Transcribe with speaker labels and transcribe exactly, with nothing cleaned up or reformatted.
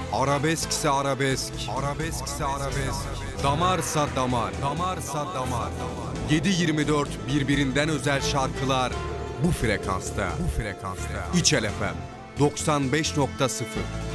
Speaker 1: Arabeskse arabesk, arabeskse arabesk. Damarsa damar, damarsa damar. yedi yirmi dört birbirinden özel şarkılar bu frekansta, bu frekansta. İçel F M doksan beş nokta sıfır.